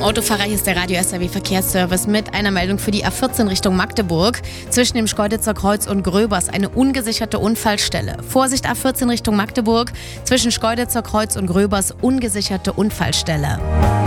Autofahrer, hier ist der Radio SAW Verkehrsservice mit einer Meldung für die A14 Richtung Magdeburg. Zwischen dem Schkeuditzer Kreuz und Gröbers eine ungesicherte Unfallstelle. Vorsicht A14 Richtung Magdeburg, zwischen Schkeuditzer Kreuz und Gröbers ungesicherte Unfallstelle.